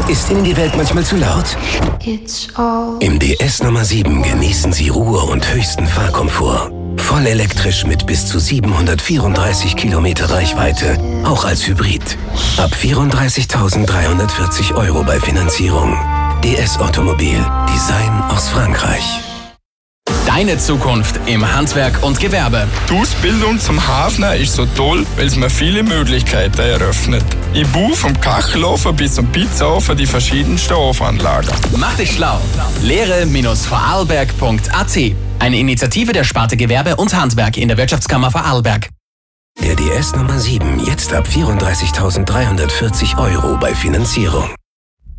Ist Ihnen die Welt manchmal zu laut? Im DS Nummer 7 genießen Sie Ruhe und höchsten Fahrkomfort. Voll elektrisch mit bis zu 734 Kilometer Reichweite, auch als Hybrid. Ab 34.340 € bei Finanzierung. DS Automobil. Design aus Frankreich. Deine Zukunft im Handwerk und Gewerbe. Die Ausbildung zum Hafner ist so toll, weil es mir viele Möglichkeiten eröffnet. Ich baue vom Kachelofen bis zum Pizzaofen die verschiedensten Ofenanlagen. Mach dich schlau. Lehre-vorarlberg.at. Eine Initiative der Sparte Gewerbe und Handwerk in der Wirtschaftskammer Vorarlberg. Der DS Nummer 7 jetzt ab 34.340 € bei Finanzierung.